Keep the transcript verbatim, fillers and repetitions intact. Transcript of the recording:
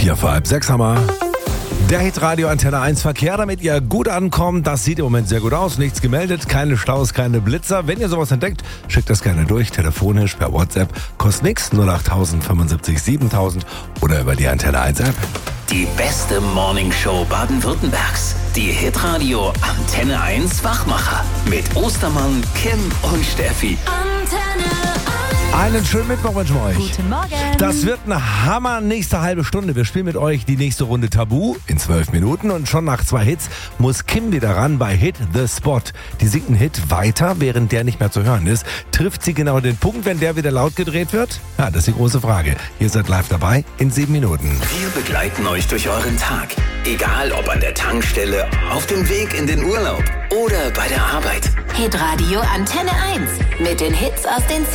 Vier vor halb sechs haben wir. Der Hitradio Antenne eins Verkehr, damit ihr gut ankommt. Das sieht im Moment sehr gut aus. Nichts gemeldet, keine Staus, keine Blitzer. Wenn ihr sowas entdeckt, schickt das gerne durch. Telefonisch, per WhatsApp. Kostet nichts. null acht fünfundsiebzig siebentausend oder über die Antenne eins App. Die beste Morningshow Baden-Württembergs. Die Hitradio Antenne eins Wachmacher. Mit Ostermann, Kim und Steffi. Antenne eins. Einen schönen Mittwoch wünschen wir euch. Guten Morgen. Das wird eine Hammer nächste halbe Stunde. Wir spielen mit euch die nächste Runde Tabu in zwölf Minuten. Und schon nach zwei Hits muss Kim wieder ran bei Hit the Spot. Die singt einen Hit weiter, während der nicht mehr zu hören ist. Trifft sie genau den Punkt, wenn der wieder laut gedreht wird? Ja, das ist die große Frage. Ihr seid live dabei in sieben Minuten. Wir begleiten euch durch euren Tag. Egal ob an der Tankstelle, auf dem Weg in den Urlaub oder bei der Arbeit. Hitradio Antenne eins. Mit den Hits aus den